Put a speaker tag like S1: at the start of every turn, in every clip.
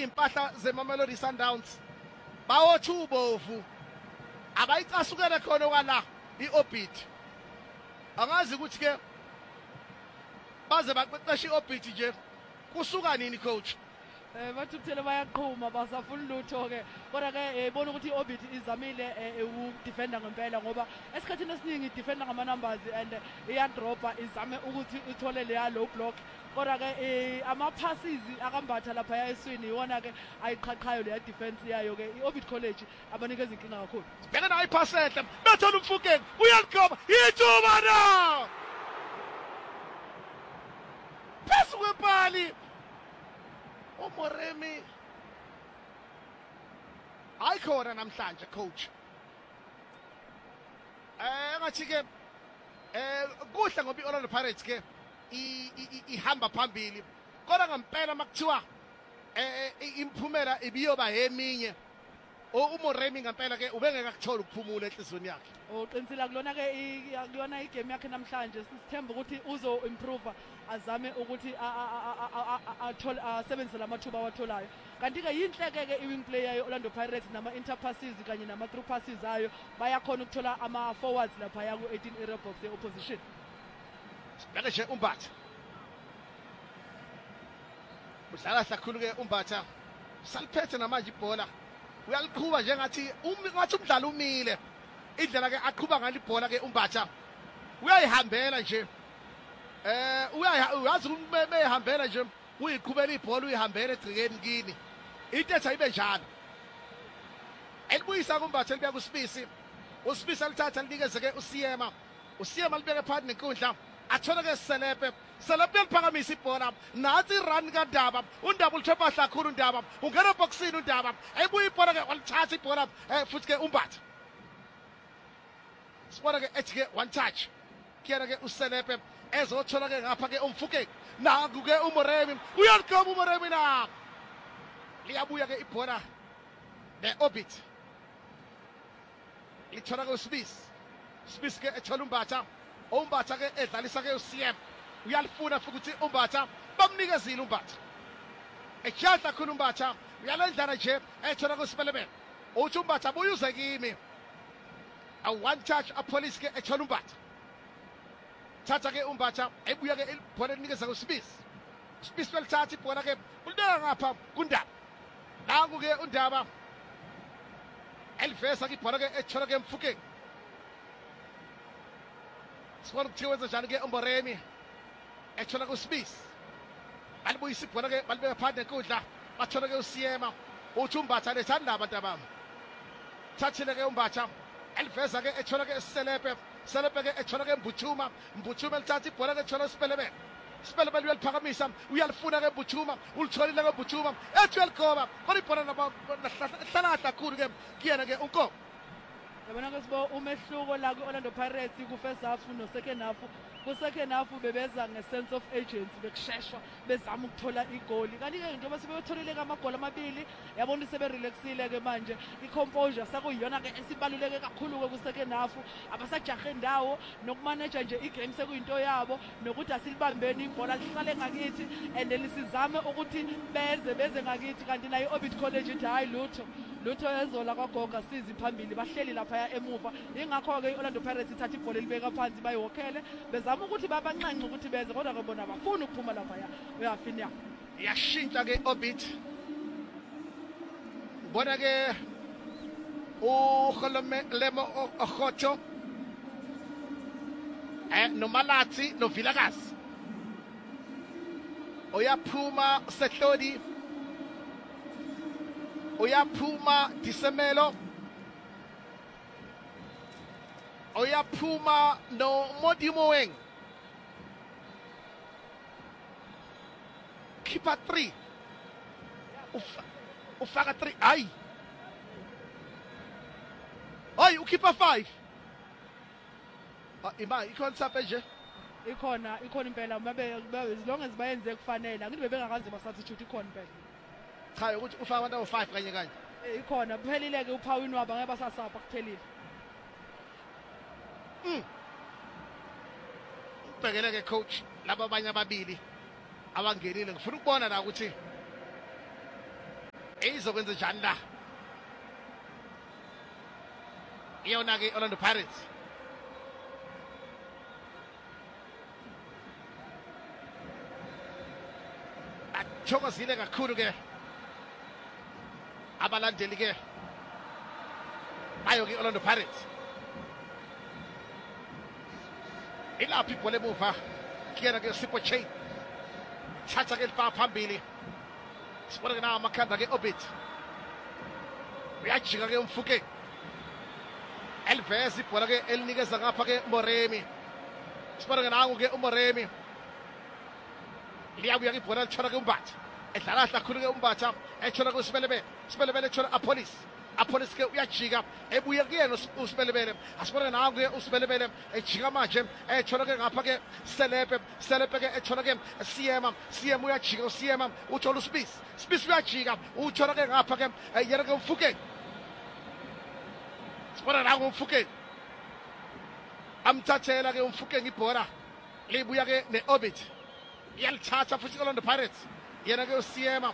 S1: impahla zeMamelodi Sundowns bawothi ubovu abayicasukele khona okwala iOrbit angazi ukuthi ke baze baqeqesha iOrbit nje kusuka nini coach
S2: bathuthele bayaqhuma basafuna lutho ke kodwa ke ibona ukuthi iOrbit izamile ukudefenda ngempela ngoba esikhathini esiningi idefenda ngama numbers and iyadropa izame ukuthi ithole leya low block kodwa ke ama passes akambatha lapha eswini iwona ke ayiqhaqhayo leya defense yayo ke iOrbit College abanikeza inkinga kakhulu
S1: beka nayo ipass ehle bethola umfukeni uyaligoba ithuba na phezu kwepali uMoremi ayikhona namhlanje coach ngathi ke kuhle ngoba iOrlando Pirates ke ihamba phambili kodwa ngempela makuthiwa imphumela ibiyoba eminye uMoremi ngempela ke ubengeke akuthola ukuphumula enhlizweni yakhe
S2: uqinisile kulona ke kuyona igame yakhe namhlanje sithemba ukuthi uzo improve azame ukuthi athole asebenzise lamathuba awatholayo kanti ke yinhle ke iwing player yeOrlando Pirates nama interpasses kanye nama through passes ayo bayakhona ukuthola ama forwards lapha ya ku18 area box yeopposition
S1: sibheke nje uMbatha udlala kakhulu ke uMbatha saliphethe namanje ibhola uyaliqhuba njengathi umdlalo umile indlela ke aqhuba ngale ibhola ke uMbatha uyayihambela nje uyazi umehambela nje uyiqhubela ibhola uyihambela egcikeni kini into ethi ayibe njalo elibuyisa kuMbatha libuya kuSpisi uSpisi alithatha linikeze ke uSiyema libeke phakathi nenkundla athola ke Selepe liphakamisa ibhola nathi run kaNdaba uNdaba ulithopha kakhulu uNdaba ungena boxini uNdaba ebuya ibhola ke walithatha ibhola futhi ke uMbatha sibona ke ethi ke one touch kuyena ke uSelepe ezothola ke ngapha ke umfukeni naku ke uMoremi uyaligoba uMoremi na liyabuya ke ibhola neOrbit lithola ke uSpisi ke ethola uMbatha ke edlalisa ke uCM uyalifuna futhi uMbatha bamnikezile uMbatha ejadla khona uMbatha uyalendlana nje ethola ke uSipelebele uthi uMbatha buyuze kimi a one touch a police ke ethola uMbatha thatha ke uMbatha ebuya ke ibhola linikeza kuSpisi welithatha ibhola ke ulibeka ngapha kuNdaba nangu ke uNdaba elivesa ke ibhola ke ethola ke emfukeni sibona ukuthi wenza njani ke uMoremi ethola kuSpisi balibuyisa ibhola ke balibeka phansi nenkundla bathola ke uSiyema uthi uMbatha lethanda Ndaba ntabami thathile ke uMbatha eliveza ke ethola ke Selepe ke ethola ke Mbuthuma elithatha ibhola ke ethola Sipelebele uyaliphakamisa uyalifuna ke Mbuthuma ulitholile ke Mbuthuma ethi uyaligoba kodwa ibhola hlala kakhulu ke kuyena ke uNkomo
S2: yabona ke sibo umehluko la kuOrlando Pirates ku first half no second half ku second half bebeza ngesense of urgency bekusheshwa bezama ukuthola igoli kanti ke njengoba sebetholile amagoli amabili yabona sebe relaxile ke manje icomposure sakuyiyona ke esibaluleke kakhulu ke ku second half abasajahe ndawo nokumanage nje igame sekuyinto yabo nokuthi asilibambeni ibhola lihlale ngakithi and lisizame ukuthi beze ngakithi kanti nayo iOrbit College ithi hayi lutho ezola kwaGoga sizi phambili bahleli lapha emuva ingakho ke iOrlando Pirates ithatha ibhola libeka phansi bayihokhele bezama ukuthi babanxanxe ukuthi beze kodwa ke bona bafuna ukuphuma lapha uyafina
S1: yashintsha ke iOrbit bona ke uHolomemo Okhoto noMalathi noVilakazi uyaphuma Sehlodi uyaphuma Disemelo uyaphuma noModimoeng keeper 3 ufaka 3 hayi ukeeper 5 ima iconcept nje
S2: ikhona impela as long as bayenze kufanele angithi bebengakaze basubstitute ikhona impela
S1: cha ukuthi ufaka abantu awu5 kanye
S2: ikhona kuphelile ke uPhawini waba ngeke basasapha kuphelile
S1: ubhekele ke coach laba abanye ababili abangenile ngifuna ukubona la ukuthi izokwenza njani la iyona ke Orlando Pirates athokozile kakhulu ke abalandeli ke bayo ke Orlando Pirates ilaphi ibhola emuva kuyena ke Sipho Chain thatha ke lifa phambili sibona ke na amakhanda ke Obit uyajika ke Mfukeng Elvis ibhola ke elinikeza ngapha ke Moremi sibona ke nangu ke uMoremi liyabuya ke ibhola lithola ke uMbatha edlala kakhulu ke uMbatha ethola ke uSibelebele ethola Apollos ke uyajika ebuya kuyena uSibelebele asibona ke nangu ke uSibelebele ejika manje ethola ke ngapha ke Selepe ke ethola ke Siyema uyajika uSiyema uthola uSpice uyajika uthola ke ngapha ke yena ke Mfukeng sibona nangu uMfukeng amthathela ke uMfukeng ibhola libuya ke neOrbit iyalithatha futhi Orlando Pirates yena ke uSiyema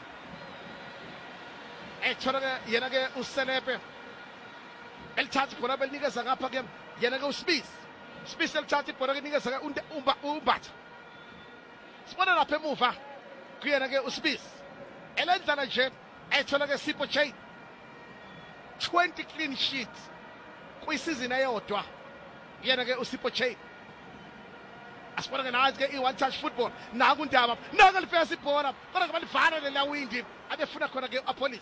S1: ethola ke yena ke uSelepe elithatha ibhola belinikeza ngapha ke yena ke uSpice elithatha ibhola ke nikeza ke uMbatha sibona lapha emuva kuyena ke uSpice elendlala nje ethola ke Sipho Chain 20 clean sheets kwisizini eyodwa yena ke uSipho Chain asibona ke nazi ke i-one touch football naku Ndaba naka lifesa ibhola kodwa balivana lelawindi abefuna khona ke Apollos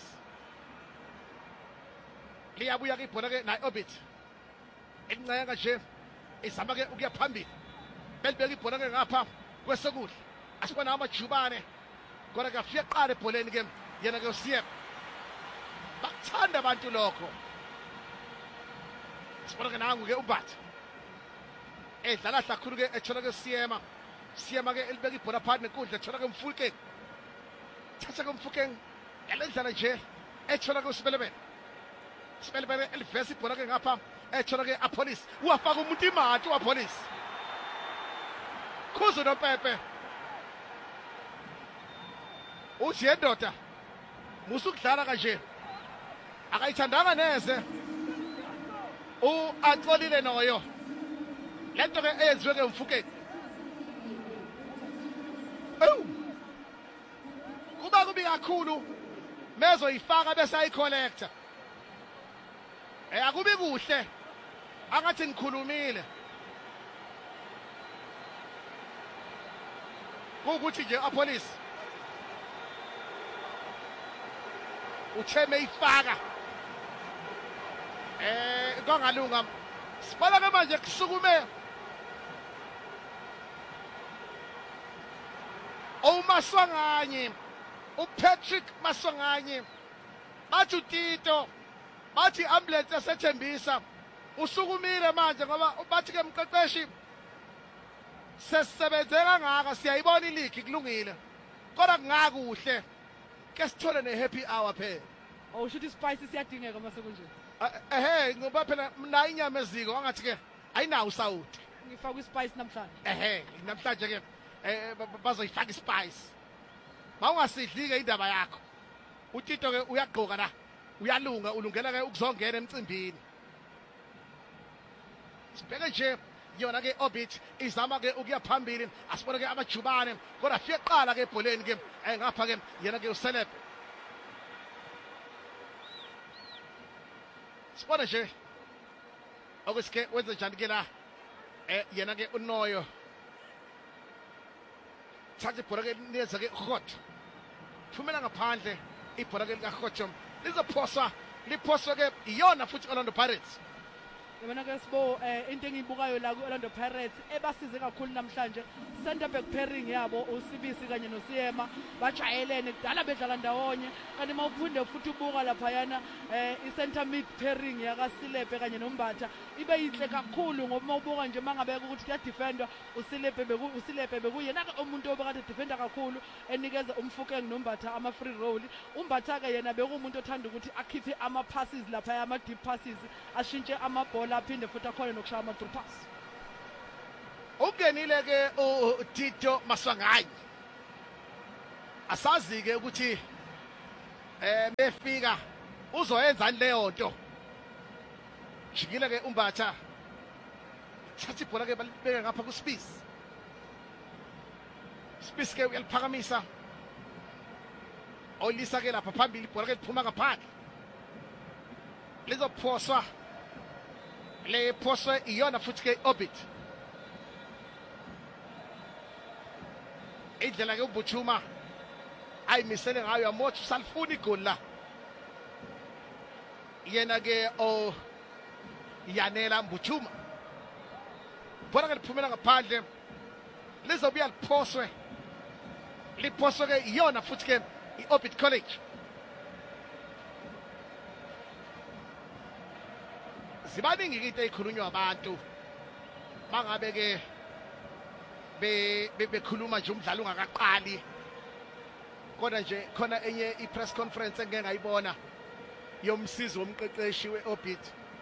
S1: liyabuya ke ibhola ke naOrbit elinceka nje izama ke ukuya phambili belibeka ibhola ke ngapha kwesokudla asibona amajubane kodwa ke afike qala ebholeni ke yena ke uSiyema bakuthanda abantu lokho sibona ke nangu ke uMbatha edlala kakhulu ke ethola ke Siyema ke elibeka ibhola phakathi nenkundla ethola ke Mfukeng thatha ke Mfukeng yalendlala nje ethola ke uSibelebele elivesa ibhola ke ngapha ethola ke Apollos wafaka umuntu imati uApollos Khuzu noPepe uthi endoda musukudlala kanje akayithandanga neze axolile noyo lento ke eyenziwe ke Mfukeng kuba kubi kakhulu mezoyifaka bese ayicollector akubi kuhle angathi ngikhulumile ukuthi nje Apollos utheme ifaka kongalunga sibala ke manje kusukume uMaswanganye uPatrick Maswanganye bathi uTito bathi ambulance esethembisa usukumile manje ngoba bathi ke mqeqeshi sesebenzela ngaka siyayibona iligi kulungile kodwa kungakuhle ke sithole nehappy hour phela
S2: ushuthi ispice siyadingeka mase kunje
S1: ngoba phela mina inyama eziko angathi ke ayinawo usawuthi
S2: ngifaka ispice namhlanje
S1: namhlanje ke bazoyifaka ispice mawungasidli ke indaba yakho uTito ke uyagqoka la uyalunga ulungela ke ukuzongena emcimbini sibheke nje yona ke Orbit izama ke ukuya phambili asibone ke amajubane kodwa afike qala ke ebholeni ke ngapha ke yena ke uSelepe sibone nje okusike wenza njani ke la yena ke uNoyo thatha ibhola ke neza ke Khot thumela ngaphandle ibhola ke likaKhotshom liphoswa ke iyona futhi Orlando Pirates
S2: yabona ke sibo into engiyibukayo la ku-Orlando Pirates ebasize kakhulu namhlanje center back pairing yabo uSibisi kanye noSiyema bajayelene kudala bedlala ndawonye kanti mawuphinde futhi ubuka laphayana i-center mid pairing yakaSilepe kanye noMbatha ibe yinhle kakhulu ngoba mawubuka nje mangabeka ukuthi kuyadefendwa uSilepe bekuyena ke umuntu obekade defender kakhulu enikeza uMfukeng noMbatha ama-free roll uMbatha-ke yena bekuwumuntu othanda ukuthi akhiphe ama-passes laphaya ama-deep passes ashintshe amabhola aphinde futhi akhona nokushaya ama-through pass
S1: ungenile ke uTito Maswanganye asazi ke ukuthi befika uzoyenza leyo nto jikile ke uMbatha thatha ibhola ke balibeka ngapha kuSpace Space ke uyaliphakamisa olisa ke lapha phambili ibhola ke liphuma ngaphandle lizophoswa le phoswe iyona futhi ke Orbit indlela ke uBuchuma ayimisele ngayo yamothi usalifuna igoli la yena ke o yanela Mbuchuma bona ke liphumela ngaphandle lizobuya liphoswe ke iyona futhi ke iOrbit College zibaningi into ezikhulunywa abantu mangabe ke bekhuluma nje umdlalo ungakaqali kodwa nje khona enye ipress conference engeke ngayibona yomsizi womqeqeshi weOrbit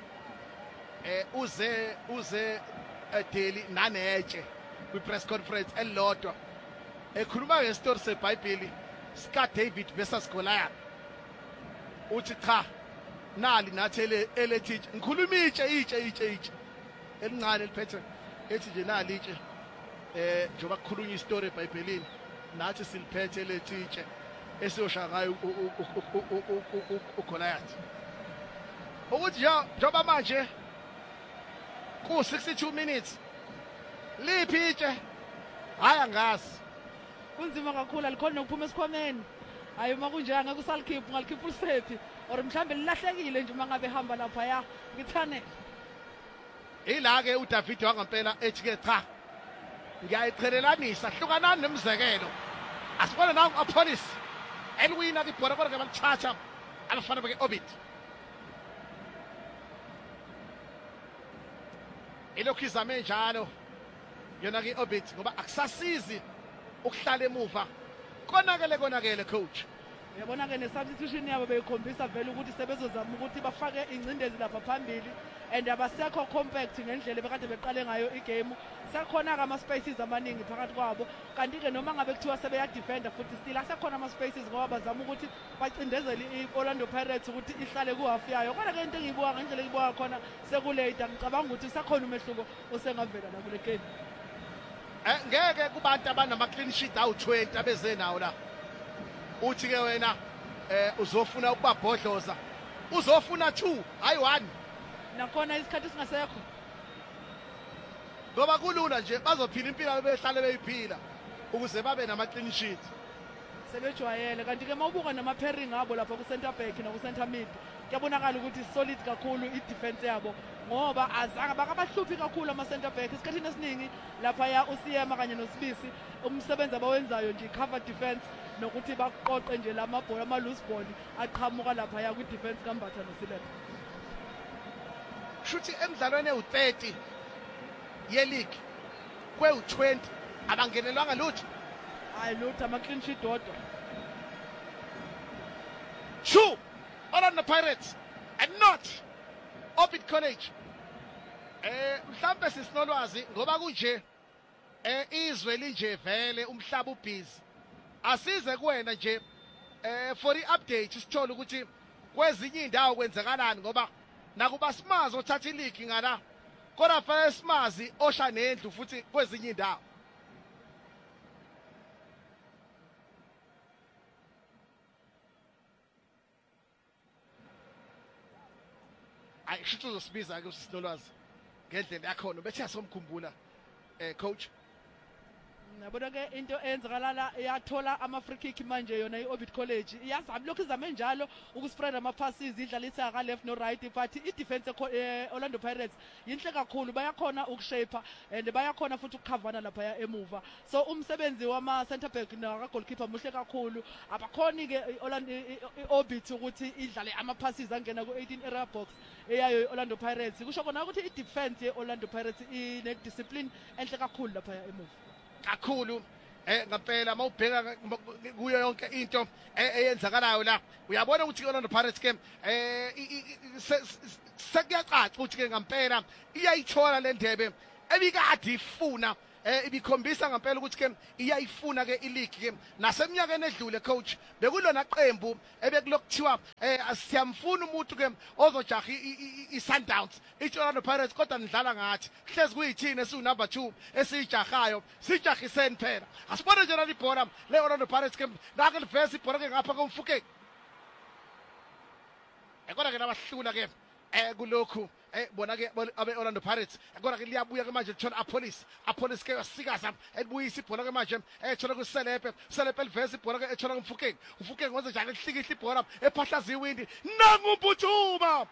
S1: uze Daily nanetshe kwi-press conference elilodwa ekhuluma ngestory seBhayibheli sika David versus Goliath uthi cha nali nathi elethi ngikhuluma itshe elincane liphethe ethi nje nali itshe njoba kukhulunywa istory eBhayibhelini nathi siliphethe lethitshe esiyosha ngayo uGoliath ukuthi njoba manje ku 62 minutes liphi itshe haya ngazi
S2: kunzima kakhulu alikhona nokuphuma esikhwameni hayi uma kunjanga ngeke usalikhipha ngalikhipha ulisephi or mhlambe lilahlekile nje uma ngabe ehamba lapha ya ngithane
S1: ila ke uDavid wangampela ethi ke cha ngiyayichelelanisa hlukanani nemizekelo asibona nawo apolice elwina ibhola kodwa ke balithatha alifana ke Orbit ilokhu izame njalo yona ke Orbit ngoba akusasizi ukuhlala emuva konakele coach
S2: yabona ke nesubstitution yabo beyikhombisa vele ukuthi sebezozama ukuthi bafake ingcindezi lapha phambili and abasekho compact ngendlela bekade beqale ngayo igame sekhona ama spaces amaningi phakathi kwabo kanti ke noma ngabe kuthiwa sebeya defender futhi still asekhona ama spaces ngoba bazama ukuthi bacindezele iOrlando Pirates ukuthi ihlale ku half yayo kodwa ke into engiyibuka ngendlela eyibuka khona sekulate ngicabanga ukuthi sekhona umehluko osengavela la kule game
S1: ngeke kubantu abanama clean sheet awu20 abeze nawo la uthi ke wena uzofuna ukubabhodloza uzofuna 2 hayi 1
S2: nakhona isikhathi singasekho
S1: ngoba kulula nje bazophila impilo behlale beyiphila ukuze babe nama clean sheet
S2: sebejwayele kanti ke mawubuka nama pairing abo lapha ku center back na ku center mid kuyabonakala ukuthi solid kakhulu i-defense yabo ngoba azange bakabahluphi kakhulu ama center back isikhathini esiningi lapha ya uSiyema kanye noSibisi umsebenzi abawenzayo nje cover defense nokuthi baqoqe nje lamabhola ama loose ball aqhamuka lapha ya ku defense kaMbatha noSiletha
S1: shuthi emidlalweni u30 ye league kwe20 abangenelwanga lutho
S2: hayi lutho ama clean sheet dodwa
S1: True Orlando Pirates and not Orbit College mhlambe sisinolwazi ngoba kunje izwe linje vele umhlaba ubhizi asize kuwena nje for i-update sithola ukuthi kwezinye indawo kwenzakalani ngoba nakuba simazi othatha iligi ngala kodwa fanele simazi osha nendlu futhi kwezinye indawo ayisho uzosibiza ke usisinolwazi ngendlela yakho bethe asomkhumbula coach
S2: yabona ke into eyenzakala la iyathola ama free kick manje yona iOrbit College iyazama lokhu izame njalo ukuspread ama passes idlalisa ka left no right but i-defense Orlando Pirates yinhle kakhulu bayakhona ukushape and bayakhona futhi ukukhavana lapha emuva so umsebenzi wama center back naka goalkeeper muhle kakhulu abakhoni ke iOrbit ukuthi idlale ama passes angena ku 18 area box eyayo Orlando Pirates kusho kona ukuthi i-defense yeOrlando Pirates ine discipline enhle kakhulu lapha emuva
S1: kakhulu ngempela mawubheka kuyo yonke into eyenzakalayo la uyabona ukuthi Orlando Pirates game sekuyacaca ukuthi ke ngempela iyayithola le ndebe ebikade ifuna ibikhombisa ngempela ukuthi ke iyayifuna ke ileague ke naseminyakeni edlule coach bekulona qembu ebekulokuthiwa siyamfuna umuntu ke ozojaha iSundowns iOrlando Pirates kodwa nidlala ngathi hlezi kuyithini esiwu number 2 esijahayo sijahiseni phela asibone nje ibhola leOrlando Pirates ke ngake livese ibhola ke ngapha komfukeni ekona ke nabahlula ke kulokhu bona ke abe-Orlando Pirates kodwa ke liyabuya ke manje lithola Apollos ke wasikaza elibuyisa ibhola ke manje ethola kuSelepe livese ibhola ke ethola kumfukeni ufukeni wenza njalo ehlikihla ibhola ephahlaza iwindi nangubuthuma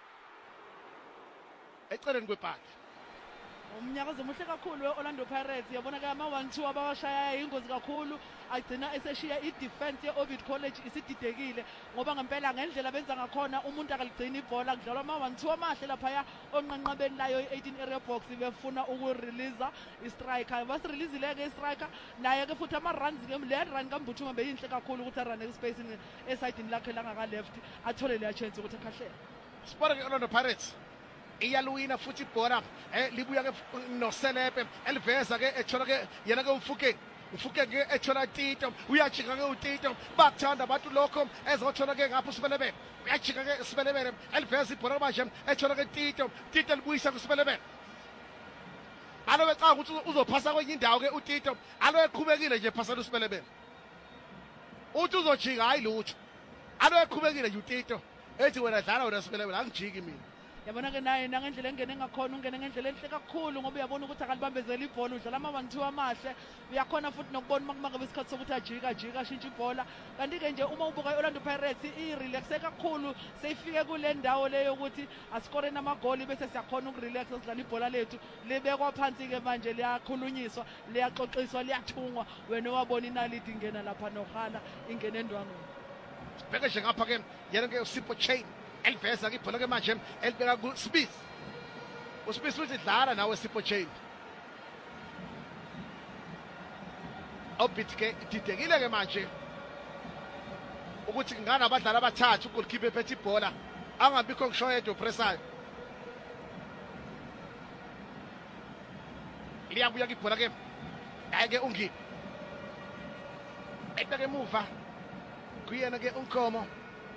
S1: eceleni kwepaki
S2: umnyakazo omuhle kakhulu we-Orlando Pirates yabona ke ama-1-2 abawashayayo ingozi kakhulu agcina eseshiya i-defense ye-Ovid College isididekile ngoba ngempela ngendlela benza ngakhona umuntu akaligcina ibhola kudlalwa ama-1-2 amahle laphaya onqanqabeni layo i-18 area box befuna ukureleasa i-striker basireleasile-ke i-striker naye-ke futhi ama-runs ke le run kambuthuma beyinhle kakhulu ukuthi arane espacing esayidini lakhe langaka-left athole leya chance ukuthi akhahlele
S1: sibone ke Orlando Pirates iyaluwina futhi ibhola libuya ke noSelepe eliveza ke ethola ke yena ke umfukeni ke ethola Tito uyajika ke uTito bakuthanda abantu lokho ezothola ke ngapha uSibelebele uyajika ke uSibelebele eliveza ibhola manje ethola ke Tito libuyisa kuSibelebele alo becanga ukuthi uzophasa kwenye indawo ke uTito alo eqhubekile nje phasela uSibelebele uthi uzojika hayi lutho alo eqhubekile nje uTito ethi wena dlala wena uSibelebele angijiki mina
S2: yabona ke naye nangendlela engene ngakhona ungene ngendlela enhle kakhulu ngoba uyabona ukuthi akalibambezela ibhola udlala ama-1-2 amahle uyakhona futhi nokubona makumake besikhathi sokuthi ajika ashintshe ibhola kanti-ke nje uma ubuka i-Orlando Pirates i-relaxe kakhulu seyifike kule ndawo leyo ukuthi asikore namagoli bese siyakhona ukurelaxa sidlala ibhola lethu libekwa phansi-ke manje liyakhulunyiswa liyaxoxiswa liyathungwa wena wabona inalidi ingena lapha nohala ingene endwangweni
S1: sibheke nje ngapha ke yena ke uSipho Chain eliveza ke ibhola ke manje elibeka kuSmith uSmith uthi dlala nawe Sipho Chain obit ke ididekile ke manje ukuthi ngana abadlali abathathu goalkeeper ephethe ibhola angabikho ngishoyedo pressayo liyabuya ke ibhola ke ayike ungi ebeke emuva kuyena ke uNkomo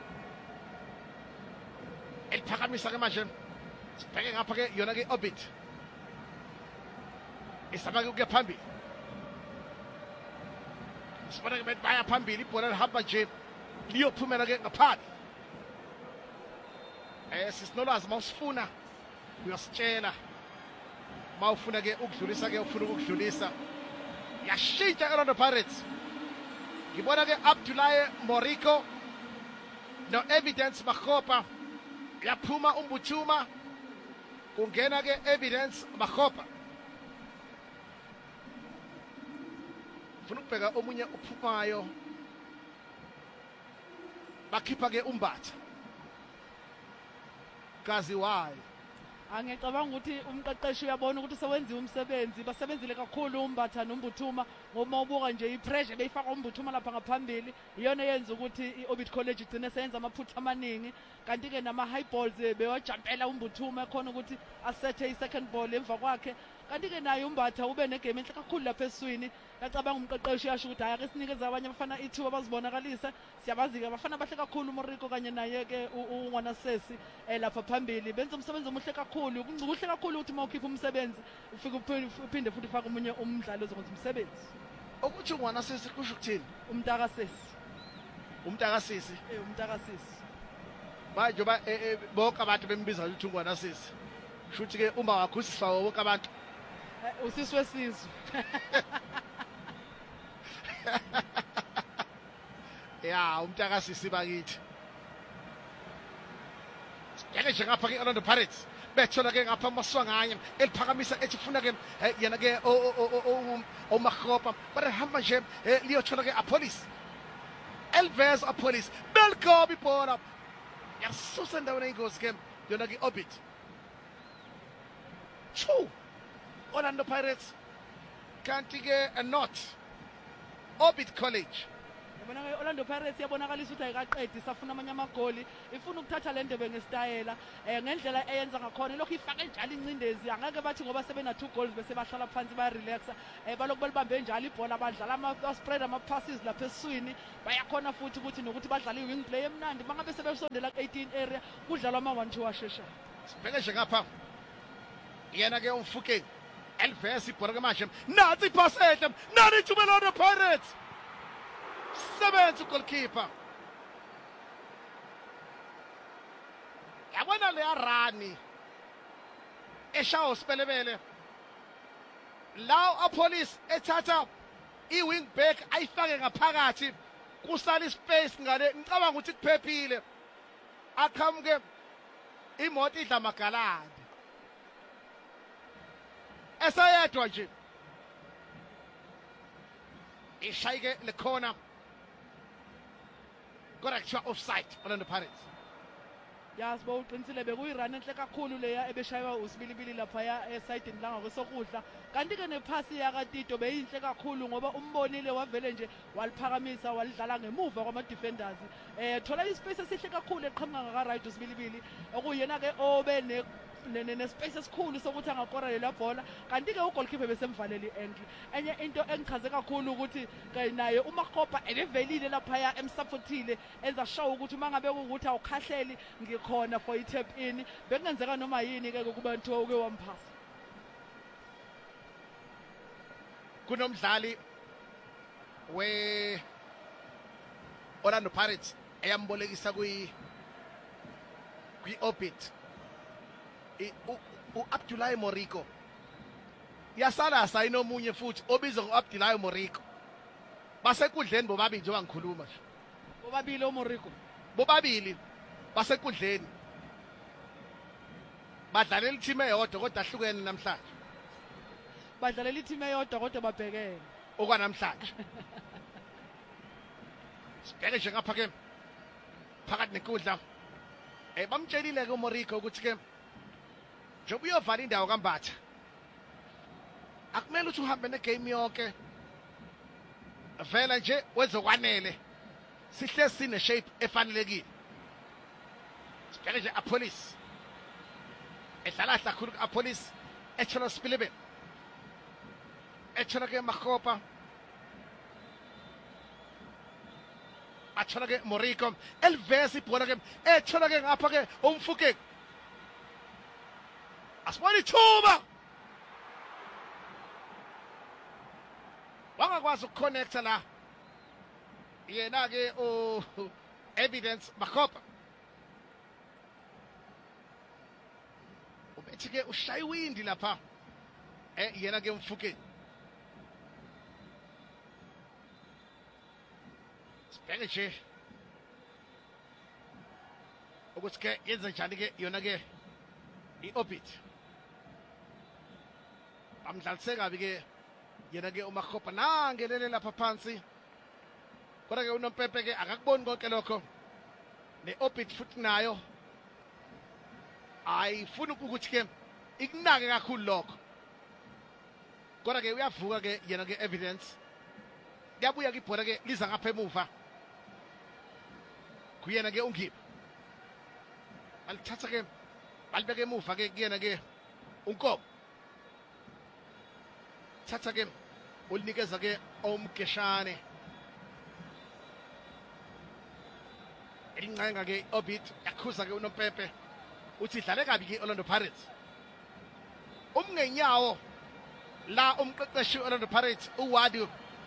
S1: eliphakamisa ke manje sibheke ngapha ke yona ke Obit isaba ke ukuya phambili sibona ke baya phambili ibhola lihamba nje liyophumela ke ngaphandle sisinolwazi mawusifuna uyasitshela mawufuna ke ukudlulisa ke ufuna ukudlulisa yashintsha iOrlando Pirates ngibona ke Abdullahi Moriko no Evidence Makgopa yaphuma umbuthuma kungena ke Evidence Makgopa ufuna ukubheka omunye ophumayo bakhipha ke Umbatha kazi why
S2: angicabanga ukuthi umqeqeshi uyabona ukuthi sewenziwe umsebenzi basebenzile kakhulu uMbatha noMbuthuma ngoba ubuka nje ipressure beyifaka uMbuthuma lapha ngaphambili iyona yenza ukuthi iOrbit College igcine seyenza amaphutha amaningi kanti ke nama high balls bewajampela uMbuthuma ekhona ukuthi asethe i-second ball emva kwakhe kanti ke naye uMbatha ube negame enhle kakhulu lapha eswini yacabanga umqeqeshi yasho ukuthi ake sinikeze abanye abafana ithuba bazibonakalise siyabazi ke abafana bahle kakhulu uMoriko kanye naye ke uNgwanasesi lapha phambili benza umsebenzi omuhle kakhulu kuhle kakhulu ukuthi mawukhipha umsebenzi ufike uphinde futhi ufake umunye umdlali ozokwenza umsebenzi
S1: ukuthi uNgwanasesi kusho ukuthini
S2: umntakasesi
S1: umntakasesi
S2: umntakasesi
S1: manje ba bonke abantu bembiza ukuthi uNgwanasesi shuthi ke uma wakhusisa wonke abantu
S2: usisi wesizwe
S1: ya umntakasisi bakithi yake nje ngapha ke Orlando Pirates bethola ke ngapha amaswanganya eliphakamisa ethi funa ke yena ke Makgopa barahamba nje liyothola ke Apollos Elves Apollos belgobi ibhola yasusa endaweni eyingozi ke yona ke Orbit 2 Orlando Pirates kanti ke not Orbit College
S2: Yabona ke Orlando Pirates yabonakalisa ukuthi ayikaqedi safuna amanye amagoli ifuna ukuthatha le ndebe ngesitayela ngendlela eyenza ngakhona lokho ifake njalo incindezi angeke bathi ngoba sebena 2 goals bese bahlala phansi ba relaxa balokhu belibambe njalo ibhola badlala ama spread ama passes lapha eswini bayakhona futhi ukuthi nokuthi badlala iwing play emnandi mangabe sebesondela ku18 area kudlalwa ama 1-2 washesha
S1: sibheke nje ngapha yena ke umfukeni Elvis ibhola ke manje nathi ipass ehle nani ithuba Orlando Pirates sebenza goalkeeper yabona le rani eshawo sipelebele la police ethatha iwing back ayifake ngaphakathi kusala ispace ngale ngicabanga ukuthi kuphephile aqhamuke imoto idla magaladi esayedwa nje ishayike le corner correct offside Orlando Pirates
S2: yasibo uqinisile bekuyirun enhle kakhulu leya ebeshaywa usibilibili lapha ya esayidini langa kwesokudla kanti ke nephasi yakatito beyinhle kakhulu ngoba umbonile wavele nje waliphakamisa walidlala ngemuva kwama defenders thola ispace esihle kakhulu eqhamuka ngaka right usibilibili okuyena ke obe nespace esikhulu sokuthi angakora lela bhola kanti ke ugoalkeeper besemvaleli enhle enye into engichaze kakhulu ukuthi naye uMakhopa ebevelile lapha ya emsupportile enza show ukuthi mangabe ukuthi awukhahleli ngikhona for i-tap in bekungenzeka noma yini ke kubantu oke wamphasa
S1: kunomdlali we Orlando Pirates eyambolekisa kwi-Orbit u-Abdullahi Moriko yasala sayinomunye futhi obizwa ngo-Abdullahi Moriko basekudleni bobabili njengoba ngikhuluma nje
S2: bobabili oMoriko
S1: bobabili basekudleni badlalela i-team eyodwa kodwa ahlukene namhlanje
S2: badlalela i-team eyodwa kodwa babhekene
S1: okwanamhlanje sibheke nje ngapha ke phakathi nenkundla bamtshelile ke uMoriko ukuthi ke njengoba uyovala indawo kaMbatha akumele ukuthi uhambe negame yonke vela nje wezokwanele sihle sine shape efanelekile sibheke nje apolice edlala kakhulu apolice echona Spilebe echona ke Makhopa achona ke Moriko Elvis ibhola ke echona ke ngapha ke umfuke asibona ithuba wangakwazi ukuconnecta la yena ke evidence Makhopa ubethi ke ushaya iwindi lapha yena ke umfuke sibheke nje ukuthi ke yenza njani ke yona ke i-Orbit amdlalise kabi ke yena ke uMakhopa nangelele lapha phansi kodwa ke uNompepe ke akakuboni konke lokho ne-Orbit futhi nayo ayifuna ukuthi ke ikunake kakhulu lokho kodwa ke uyavuka ke yena ke evidence kuyabuya ke ibhola ke liza ngapha emuva kuyena ke uNgipho alithatha ke balibeke emuva ke kuyena ke uNkobo thatha ke ulinikeza ke omgeshane elincenga ke Orbit yakhuza ke uNompepe uthi idlale kabi ke Orlando Pirates umngenyawo la umqeqeshi Orlando Pirates uWadu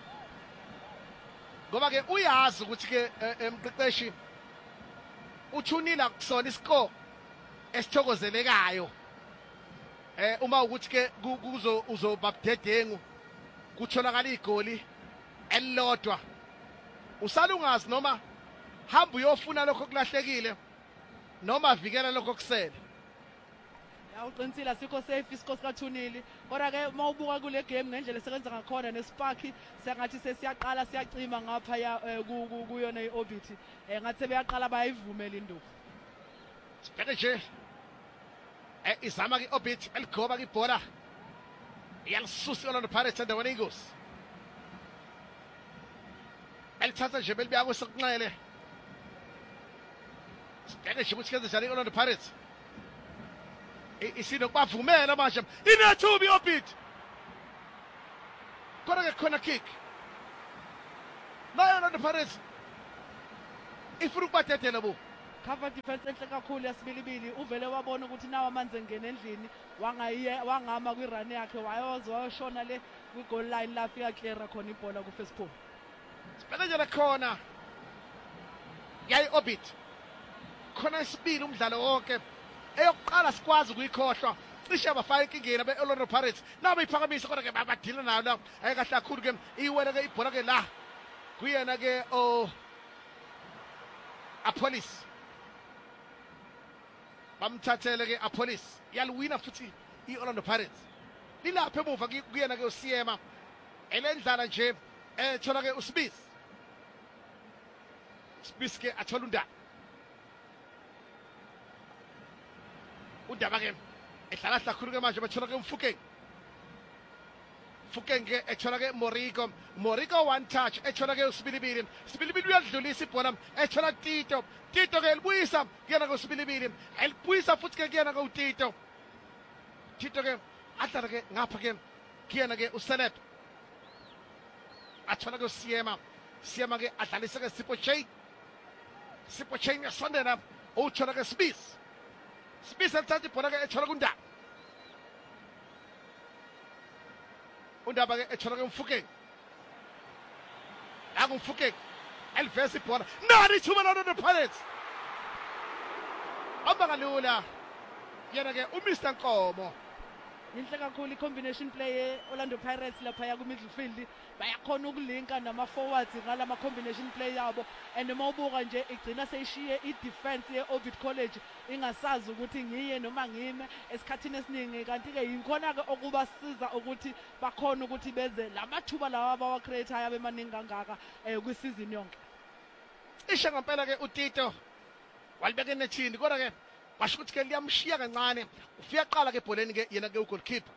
S1: ngoba ke uyazi ukuthi ke emqeqeshi uthunila kusona iscore esithokozelekayo uma ukuthi ke uzobabdedengu kutholakala igoli elilodwa usalungazi noma hamba uyofuna lokho kulahlekile noma vikela lokho kusele
S2: uqinisile asikho safe isikho sikathunili kodwa ke mawubuka kule game ngendlela esebenza ngakhona nespark sengathi sesiyaqala siyacima ngapha ya kuyona iOrbit ngathi sebeyaqala bayivumela induku
S1: sibheke nje izama ke Orbit eligoba ke ibhola iyalisusa Orlando Pirates endaweni Eagles elithatha nje belibuya kwesokunxele sibheke nje ukuthi kenze njani i-Orlando Pirates isinokubavumela manje inethuba i-Orbit kodwa-ke khona kick nayo i-Orlando Pirates ifuna ukubadedela bo
S2: cover defense enhle kakhulu yasibilibili uvele wabona ukuthi nawo amanzi engena endlini wangama kwirun yakhe wayoshona le kwi-goal line la afika cleara khona ibhola ku-first pool.
S1: sibheke nje khona yayi-Orbit khona isibili umdlalo wonke eyokuqala sikwazi ukuyikhohlwa cishe abafaka enkingeni abe-Orlando Pirates nabo iphakamisa kodwa-ke babadila nayo la ayekahle kakhulu-ke iwele-ke ibhola-ke la kuyena-ke Apolis bamthathele-ke Apolis yaliwina futhi i-Orlando Pirates lilapha emuva kuyena-ke uSiyema elendlala nje ethola-ke uSmith ke athola undaba-ke edlala kakhulu-ke manje bethola-ke Mfukeng-ke ethola-ke Moriko one touch ethola-ke uSibilibili uyadlulisa ibhola ethola Tito-ke libuyisa kuyena-ke uSibilibili elibuyisa futhi-ke kuyena-ke Tito-ke adlala-ke ngapha-ke kuyena-ke uSeleb athola-ke Siyema-ke adlalisa-ke Sipho Chain yasondela uthola-ke Smith elithatha ibhola-ke ethola undaba-ke ethola-ke Mfukeng Mfukeng elivesa ibhola nani ithuba lo-Orlando Pirates amba kalula yena-ke uMr Nkomo
S2: inhle kakhulu i-combination play ye-Orlando Pirates laphaya ku-midfield bayakhona ukulinka nama-forwards ngalama combination play yabo and uma ubuka nje igcina seyishiye i-defense ye-Orbit College ingasazi ukuthi ngiye noma ngime esikhathini esiningi kanti-ke yikhona-ke okubasiza ukuthi bakhona ukuthi beze lamathuba lawa abawa-create-ayo abemaningi kangaka kwisizini yonke
S1: ishe ngempela-ke uTito walibeka enethini kodwa-ke washo ukuthi-ke liyamshiya kancane ufika qala-ke ebholeni-ke yena-ke u-goalkeeper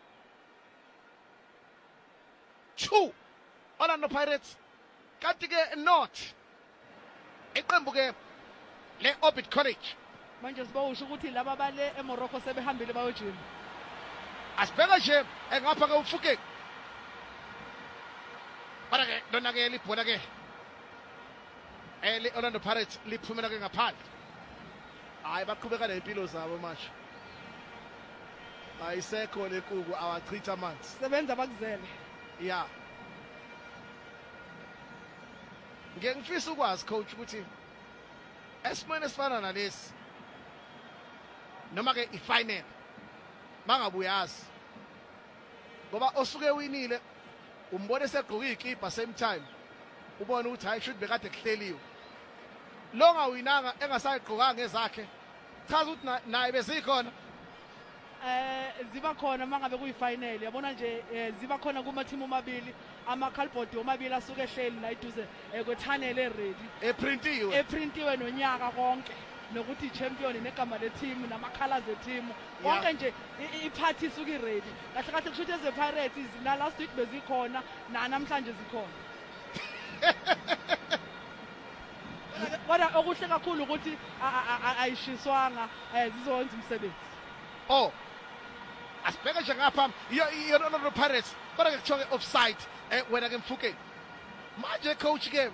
S1: 2 Orlando Pirates kanti-ke not iqembu-ke le-Orbit College
S2: manje sibawusho ukuthi laba bale eMorocco sebehambile bayojima
S1: asibheka nje ngapha-ke uMfukeng kodwa-ke lona-ke libhola-ke le-Orlando Pirates liphumela-ke ngaphandle hayi baqhubeka nempilo zabo manje ayisekho lenkukhu awachitha amanzi
S2: sebenza bakuzele
S1: ya ngifisa ukwazi coach ukuthi esimweni esifana nalesi noma-ke i-final mangabe uyazi ngoba osuke winile umbone segqoke ikipa same time ubone ukuthi hayi should bekade kuhleliwe lo ngawinanga engasayigqokanga ezakhe chaza ukuthi naye bezikhona
S2: ziba khona mangabe kuyifinal yabona nje ziba khona kuma-team omabili ama-cardboard omabili asuke ehleli la iduze kwethanele ready eprintiwe nonyaka konke nokuthi i-champion negama le-team nama-colors e-team konke nje iphathi isuke i-ready kahle kahle kusho ukuthi eze-Pirates na-last week bezikhona namhlanje zikhona kodwa okuhle kakhulu ukuthi ayishiswanga zizowenza umsebenzi
S1: asibheke nje ngapha i-Orlando Pirates kodwa-ke kuthiwa-ke offside wena-ke Mfukeng manje coach-ke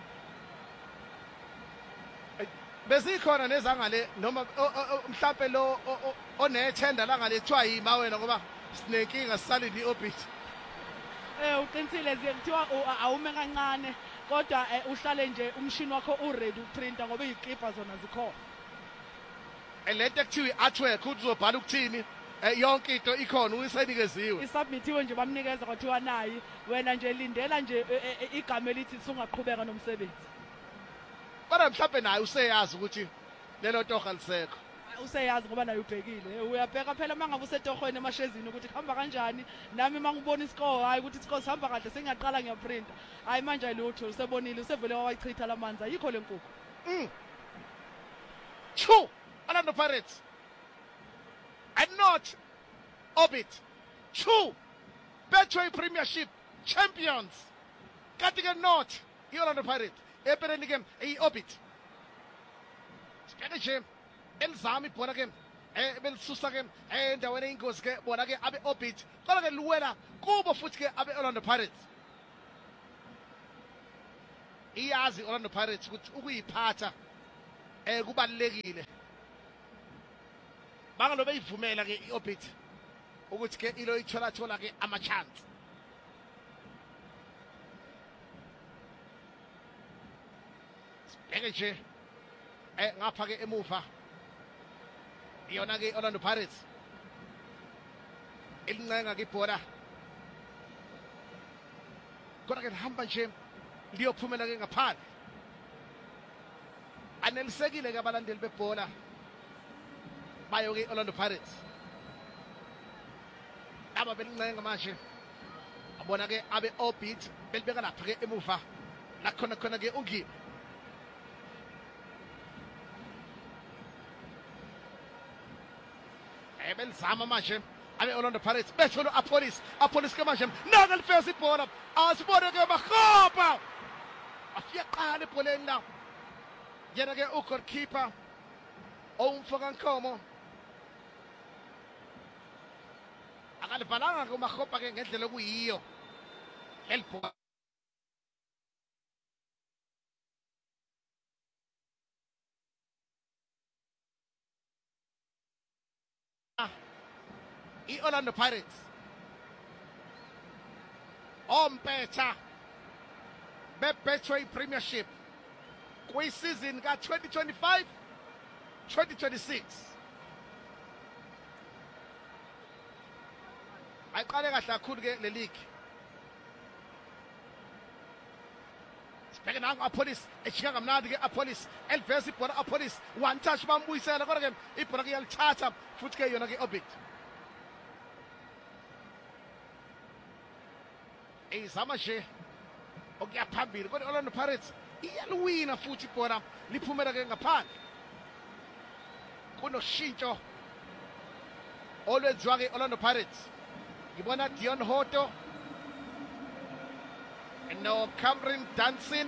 S1: bezikhona nezangale noma mhlampe lo onethenda langale kuthiwa yima wena ngoba sinenkinga sisalinde i-Orbit
S2: uqinisile kuthiwa awume kancane kodwa uhlale nje umshini wakho uready ukuprinta ngoba izikipa zona zikhona
S1: lento ekuthiwa i-artwork ukuthi uzobhala ukuthini yonke into ikhona uyisenikeziwe
S2: isubmithiwe nje bamnikeza kwathiwa nayi wena nje lindela nje igama elithi singaqhubeka nomsebenzi
S1: kodwa mhlawumbe naye useyazi ukuthi lelo toga lisekho
S2: useyazi ngoba naye ubhekile uyabheka phela mangabe usetohweni emashezini ukuthi kuhamba kanjani nami mangibona iscore hayi ukuthi iscore sihamba kahle sengiyaqala ngiyaprinta hayi manje ayilutho usebonile usevele wawayichitha lamanzi ayikho lenkukhu
S1: 2 Orlando Pirates and not Orbit 2 Betway Premiership champions kanti-ke not i-Orlando Pirates empeleni ke i-Orbit sibheke nje elizama ibhola ke belisusa ke endaweni eyingozi ke bona ke abe-Orbit kodwa ke luwela kubo futhi ke abe-Orlando Pirates iyazi i-Orlando Pirates ukuthi ukuyiphatha kubalulekile bangalo beyivumela ke i-Orbit ukuthi ke ilo ithola ke ama-chance sibheke nje ngapha ke emuva iyona ke Orlando Pirates ilincenga ke ibhola kodwa ke lihamba nje liyophumela ke ngaphandle anelisekile ke abalandeli bebhola bayo ke Orlando Pirates aba belincenga manje abona ke abe-Orbit belibeka lapha ke emuva la khona ke ungiwe belizama manje abe-Orlando Pirates bethola u-Apolis ke manje naka lifeza ibhola asibone ke bahopa afika qala ebholeni la yena ke u-goalkeeper owumfoka Nkomo akalivalanga ke umahopa ke ngendlela okuyiyo elibhola i-Orlando Pirates ompetha be-Betway Premiership kwisizini ka-2025-2026 ayiqale kahle kakhulu ke le league sibheke nangu Apolis ejika kamnandi ke Apolis eliveza ibhola Apolis one touch bambuyisela kodwa ke ibhola ke iyalithatha futhi ke yona ke Orbit izama nje okuya phambili kodwa Orlando Pirates iyaluwina futhi ibhola liphumela ke ngaphandle kunoshintsho olwenziwa ke Orlando Pirates ngibona Dion Hoto no Cameron Danson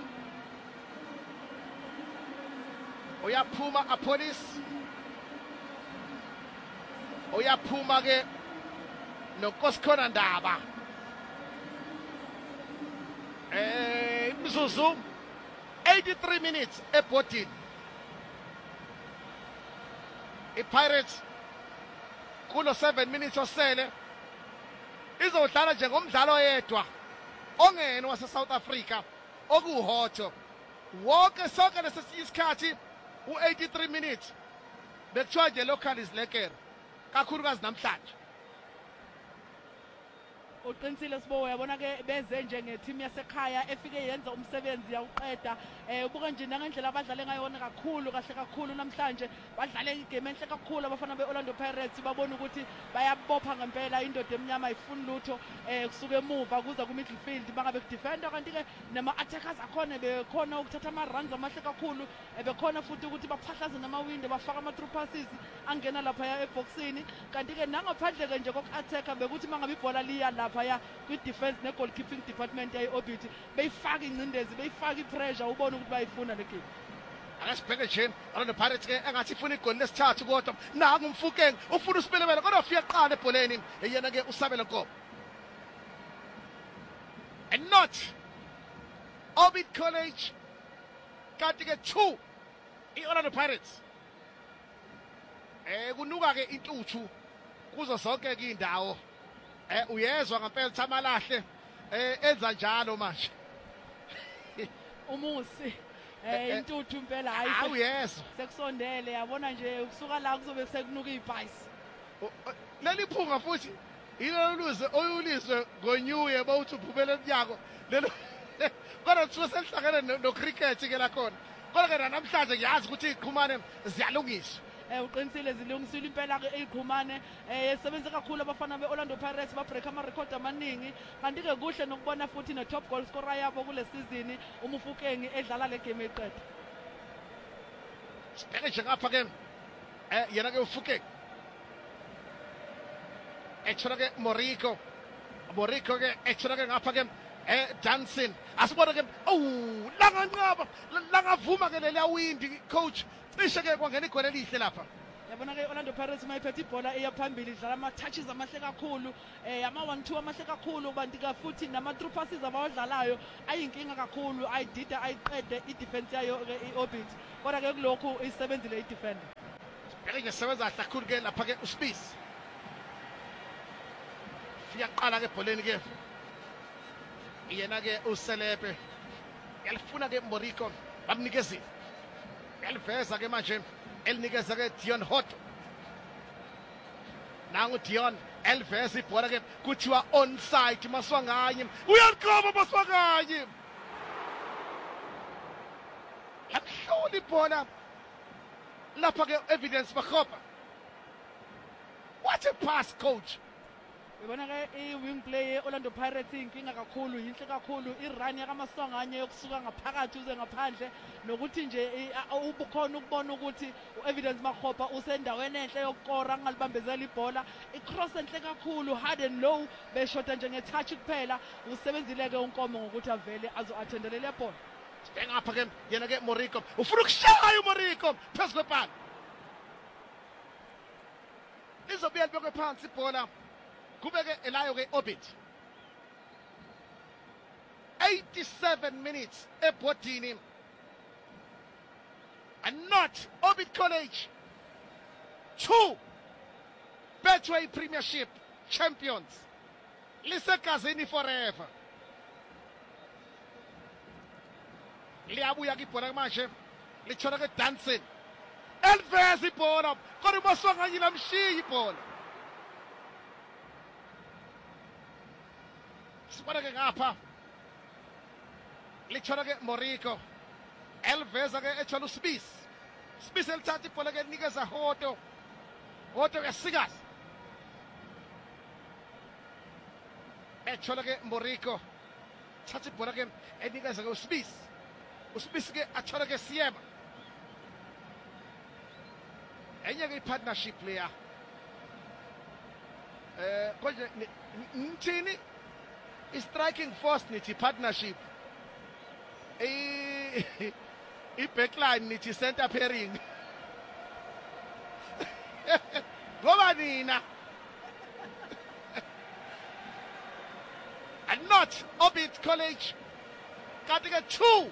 S1: uyaphuma Apolis uyaphuma ke noNkosikhona Ndaba Mzuzu 83 minutes ebhodini iPirates kulo 7 minutes osele izodlala njengomdlalo oyedwa ongene wase-South Africa okuhoto wonke sonke lesikhathi u-83 minutes bekuthiwa nje local is lekere kakhulukazi namhlanje
S2: uqinisile sibo uyabona ke beze njengeteam yasekhaya efike yenza umsebenzi yawuqeda ubuka nje nangendlela abadlale ngayona kahle kakhulu namhlanje badlale igame enhle kakhulu abafana be-Orlando Pirates babona ukuthi bayabopha ngempela indoda emnyama ayifuni lutho kusuka emuva kuza ku-midfield bangabe kudefenda kanti ke nama-attackers akhona bekhona ukuthatha ama-runs amahle kakhulu bekhona futhi ukuthi baphahlaze namawindi bafaka ama-through passes angena laphaya eboxini kanti ke nangaphandle ke nje koku-attacka bekuthi mangabe ibhola liya lapha ya kwi-defense ne-goalkeeping department yayi-Orbit beyifaka ingcindezi beyifaka i-pressure ubone ukuthi bayifuna le game
S1: akasibheke nje Orlando Pirates ke engathi ifuna igoli lesithathu kodwa naku umfukeng ufuna usibelebele kodwa ufika qala ebholeni yena ke usabela Nkomo and not Orbit College kanti ke 2 i-Orlando Pirates kunuka ke intuthu kuzo zonke ke indawo uyezwa ngempela Thamalahle enza njalo manje
S2: umusi intuthu impela hayi
S1: yes
S2: sekusondele yabona nje ukusuka la kuzobe sekunuka ibhayisi
S1: leli phunga futhi iloluze oyulizwe ngonyuye bawuthi uphumele enyako lelo kodwa kuthiwa selihlangene no cricket ke la khona kodwa ke namhlanje ngiyazi ukuthi iqhumane ziyalungiswa
S2: uqinisile zilungisile impela ke iqhumane yesebenze kakhulu abafana be-Orlando Pirates babreak ama-record amaningi kanti ke kuhle nokubona futhi ne-top goal scorer yabo kule season uMufukeng edlala le game eqeda
S1: sibheke nje ngapha ke yena ke uFukeng ethola ke Moriko ke ethola ke ngapha ke Johnson asibona ke langanqaba langavuma ke leya windi coach cishe ke kwangena igole elihle lapha.
S2: Yabona ke Orlando Pirates mayiphethe ibhola eya phambili idlala ama-touches amahle kakhulu ama-1-2 amahle kakhulu banti ka futhi nama-through passes abawadlalayo ayinkinga kakhulu ayidida ayiqede i-defense yayo ke i-Orbit kodwa ke kulokhu isebenzile i-defender.
S1: Bheke nje sebenza kakhulu ke lapha ke uSpears siyaqala ke ebholeni ke yena ke uSelepe yalifuna ke Moriko bamnikezile yaliveza ke manje elinikeza ke Dion Hotto nangu Dion eliveza ibhola ke kuthiwa onside Maswanganye uyaliqoba Maswanganye yamhlola ibhola lapha ke evidence bakhopa. What a pass coach.
S2: Yabona ke i-wing play Orlando Pirates inkinga kakhulu yinhle kakhulu i-run yakaMaswanganye yokusuka ngaphakathi uze ngaphandle nokuthi nje ubukhona ukubona ukuthi u-Evidence Makgopa usendaweni enhle yokukora ngalibambezela ibhola i-cross enhle kakhulu hard and low beshota nje nge-touch kuphela usebenzile ke uNkomo ngokuthi avele azo-attendele le bhola.
S1: Sibheka ngapha ke yena ke Moriko ufuna ukushaya uMoriko phezu kwebhala izobuya libekwe phansi ibhola kubeke elayo ke Orbit 87 minutes ebhodini and not Orbit College 2 Betway Premiership champions lisegazini forever. Liyabuya ke ibhola manje lithola ke Dancing eliveza ibhola kodwa uMaswanganye lamshiya ibhola. Sibona ke ngapha lithola ke Moriko eliveza ke ethola uSpears elithatha ibhola ke linikeza Hotto uyasikaza ethola ke Moriko thatha ibhola ke enikeza ke uSpears ke athola ke Siema enye ke i-partnership leya konje ngithini i-striking force nithi partnership i-backline nithi center pairing ngoba nina and not Orbit College kanti ke 2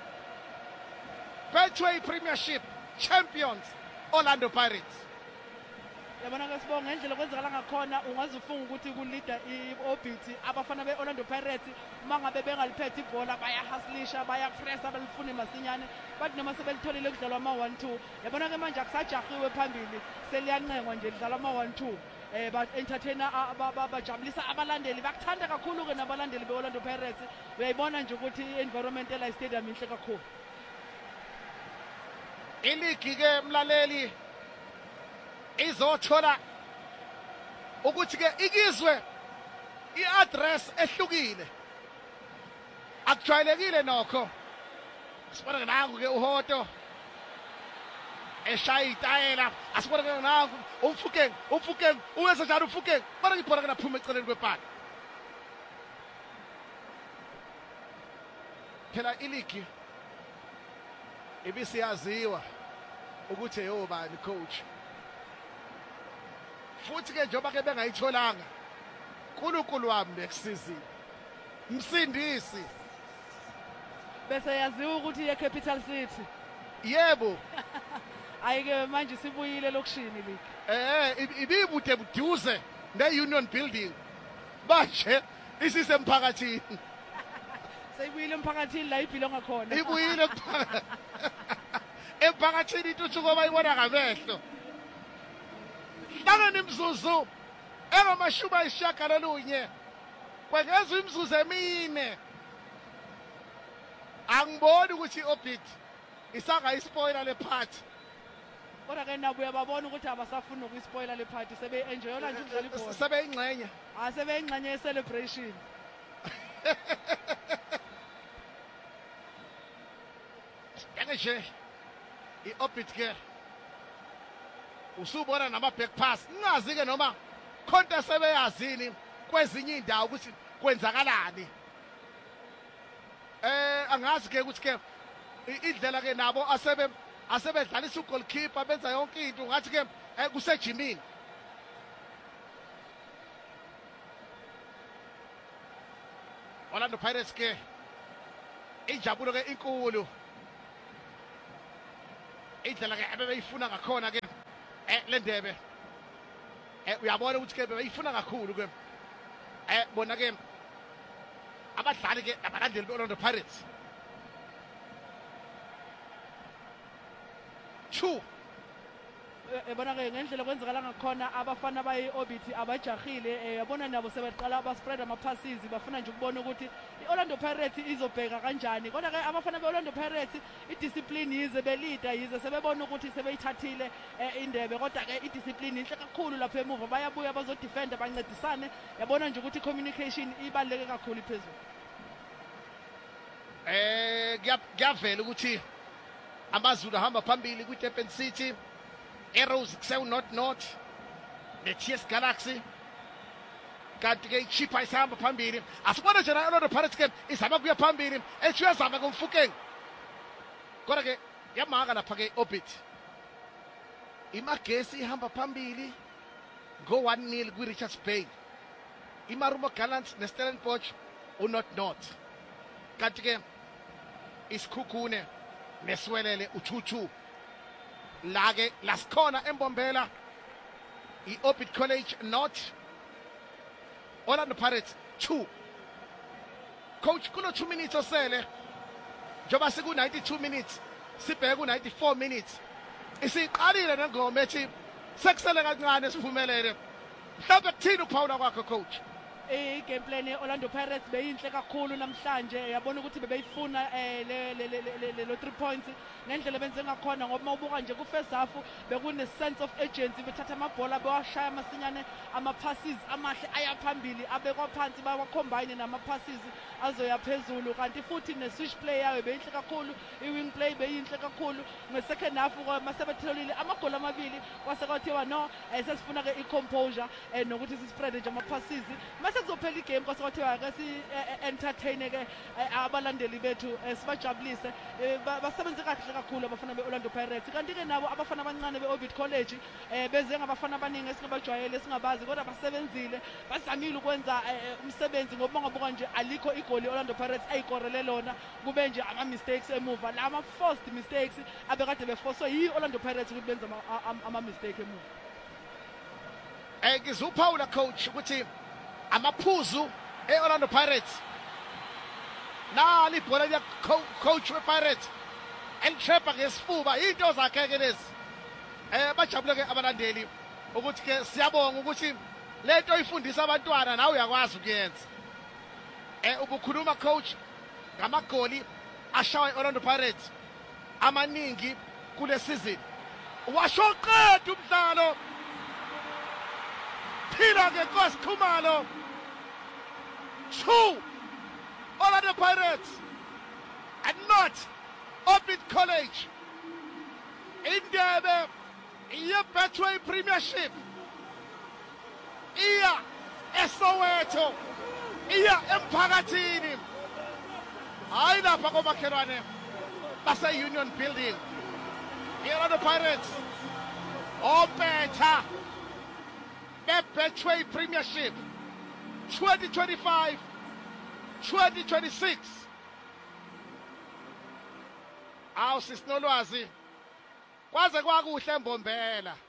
S1: Betway Premiership champions Orlando Pirates.
S2: Yabona ke sibonga ngendlela kwenzakala ngakhona ungaze ufunga ukuthi kulida i-Orbit abafana be-Orlando Pirates uma ngabe bengaliphethe ibhola bayahaslisha bayapressa balifune masinyane bathi noma sebelitholile kudlalwa ama-1-2 yabona ke manje akusajahiwe phambili seliyanqengwa nje lidlalwa ama-1-2 ba-entertainer bajabulisa abalandeli bakuthanda kakhulu ke nabalandeli be-Orlando Pirates uyayibona nje ukuthi i-environment ela stadium inhle kakhulu.
S1: Iligi ke mlaleli izothola ukuthi ke ikizwe i-address ehlukile akujwayelekile nokho. Sibona nangu ke uHotto eshaya itayela asibona ke nangu umfukeng uwenza njalo umfukeng mara ibhola ke laphuma eceleni kwebhala. Phela iligi ibisiyaziwa ukuthi eyobani coach futhi ke njoba ke bengayitholanga uNkulunkulu wami nekusizini msindisi
S2: bese yaziwa ukuthi ye-Capital City.
S1: Yebo
S2: ayike manje sibuyile lokushini ligi
S1: ibibude buduze ne-Union Building manje isisemphakathini
S2: seyibuyile emphakathini la ibhilonga khona
S1: ibuyile emphakathini intuthuko bayibona ngamehlo hlangana imzuzu engamashumi ayishagalolunye kwengezwe imzuzu emine angiboni ukuthi i-Orbit isangayispoiler le party
S2: kodwa ke nabo uyababona ukuthi abasafuni ukuyispoiler le party sebe-enjoyola nje ukudlala ibhola
S1: sebeyingxenye
S2: sebeyingxenye ye-celebration.
S1: nje i-Orbit ke usubona nama-back pass ningazi ke noma khonta sebeyazini kwezinye indawo ukuthi kwenzakalani angazi ke ukuthi ke indlela ke nabo asebedlalisa ugoalkeeper benza yonke into ngathi ke kusejimini. Orlando Pirates ke injabulo ke inkulu indlela ke abebeyifuna ngakhona ke le ndebe uyabona ukuthi ke beyifuna kakhulu ke bona ke abadlali ke abalandeli be-Orlando Pirates 2
S2: yabona ke ngendlela kwenzekala ngakhona abafana bayi-orbit abajahile yabona nabo sebeqala baspread ama-passes bafuna nje ukubona ukuthi i-Orlando Pirates izobheka kanjani kodwa ke abafana be-Orlando Pirates idiscipline yize belida yize sebebona ukuthi sebeyithathile indebe kodwa ke idiscipline inhle kakhulu lapho emuva bayabuya bazodefenda bancedisane yabona nje ukuthi i-communication ibaluleke kakhulu iphezulu.
S1: Kuyavela ukuthi amaZulu ahamba phambili kwi-Durban City, Arrows kusewu-North ne-TS Galaxy kanti ke iChippa isahamba phambili. Asibone nje na-Orlando Pirates ke izama kuya phambili ethi uyazama ngomfukeng kodwa ke yamaka lapha ke orbit iMagesi ihamba phambili ngo-1-0 kwi-Richards Bay. iMarumo Gallants ne-Stellenbosch u-North kanti ke isikhukhune nesiwelele u-2-2 la ke lasikhona embombela i-Orbit College North Orlando Pirates 2. Coach kulo 2 minutes osele njoba siku 92 minutes sibheke ku 94 minutes isiqalile nengoma ethi sekusele kancane siphumelele. Mhlawumbe kuthini ukuphawula kwakho coach?
S2: I-game plan ye-Orlando Pirates beyinhle kakhulu namhlanje yabona ukuthi bebeyifuna lo 3 points ngendlela benze ngakhona ngoba mawubuka nje ku-first half bekune-sense of urgency bethatha amabhola bewashaya amasinyane ama-passes amahle ayaphambili abekwa phansi bawacombine nama-passes azoya phezulu kanti futhi ne-switch play yayo beyinhle kakhulu i-wing play beyinhle kakhulu nge-second half masebetholile amagoli amabili kwase kwathiwa no sesifuna-ke i-composure nokuthi sispreade nje ama-passes kuzophela igame kwase kwathiwa ke si-entertain ke abalandeli bethu sibajabulise basebenze kahle kakhulu abafana be-Orlando Pirates kanti ke nabo abafana abancane be-Orbit College beze ngabafana abaningi esingabajwayele esingabazi kodwa basebenzile bazamile ukwenza umsebenzi ngoba ngabuka nje alikho igoli i-Orlando Pirates ayikorele lona kube nje ama-mistakes emuva la ama-forced mistakes abekade beforcwe yi-Orlando Pirates ukuthi benze ama-mistake emuva.
S1: Ngizuphawula coach ukuthi amaphuzu e-Orlando Pirates nali ibhola liya coach we-Pirates elishepha ngesifuba into zakhe ke lezi bajabule ke abalandeli ukuthi ke siyabonga ukuthi lento oyifundisa abantwana nawe uyakwazi ukuyenza. Ubukhuluma coach ngamagoli ashawa e-Orlando Pirates amaningi kule season washoqeda umdlalo phila ke Nkosi Khumalo 2 Orlando Pirates and not Orbit College indebe ye-Betway Premiership iya eSoweto iya emphakathini hayi lapha komakhelwane base-Union Building. i-Orlando Pirates obetha be-Betway Premiership 2025-2026. Awu sisinolwazi kwaze kwakuhle embombela.